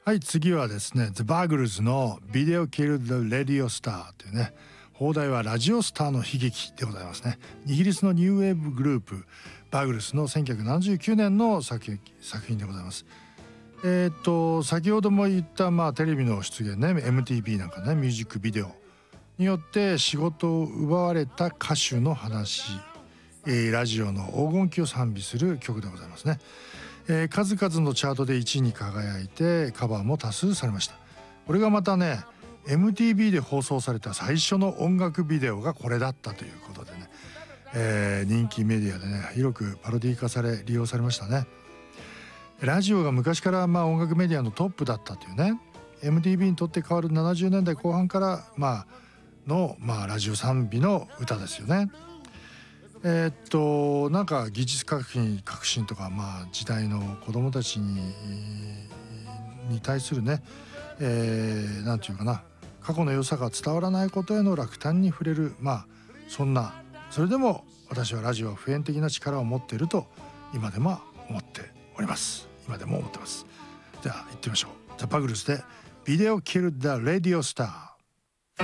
はい、次はですね The Buggles の Video Killed the Radio Star というね、放題はラジオスターの悲劇でございますね。イギリスのニューウェーブグループバグルスの1979年の作品でございます。先ほども言った、テレビの出現ね、 MTV なんかね、ミュージックビデオによって仕事を奪われた歌手の話、ラジオの黄金期を賛美する曲でございますね。数々のチャートで1位に輝いてカバーも多数されました。これがまたね MTV で放送された最初の音楽ビデオがこれだったということでね、人気メディアでね広くパロディ化され利用されましたね。ラジオが昔から音楽メディアのトップだったというね、 MTV にとって変わる70年代後半からラジオ賛美の歌ですよね。なんか技術革新とか、時代の子どもたちに対するね、なんていうかな、過去の良さが伝わらないことへの落胆に触れる、それでも私はラジオは普遍的な力を持っていると今でも思ってます。じゃあ行ってみましょう。ザ・バグルスで Video Killed the Radio Star。